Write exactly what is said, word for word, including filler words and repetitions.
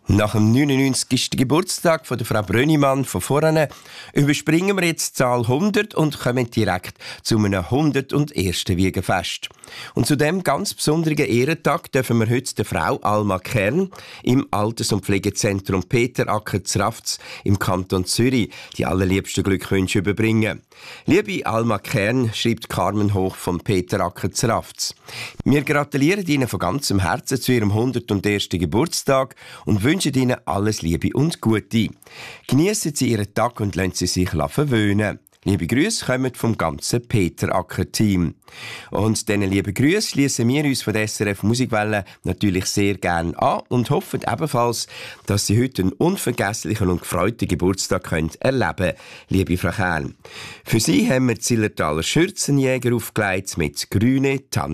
Nach dem neunundneunzigsten Geburtstag von der Frau Brönnimann von vorne überspringen wir jetzt die Zahl hundert und kommen direkt zu einem hundertersten Wiegenfest. Und zu dem ganz besonderen Ehrentag dürfen wir heute der Frau Alma Kern im Alters- und Pflegezentrum Peter Acker Zrafz im Kanton Zürich die allerliebsten Glückwünsche überbringen. Liebe Alma Kern, schreibt Carmen Hoch vom Peter Acker Zrafz. Wir gratulieren Ihnen von ganzem Herzen zu Ihrem hundertersten Geburtstag und wünschen Ihnen alles Liebe und Gute. Geniessen Sie Ihren Tag und lassen Sie sich verwöhnen. Liebe Grüße kommen vom ganzen Peter Acker Team. Und diesen lieben Grüßen schließen wir uns von der S R F Musikwelle natürlich sehr gerne an und hoffen ebenfalls, dass Sie heute einen unvergesslichen und gefreuten Geburtstag können erleben, liebe Frau Kern. Für Sie haben wir die Zillertaler Schürzenjäger aufgelegt mit grüne Tanne.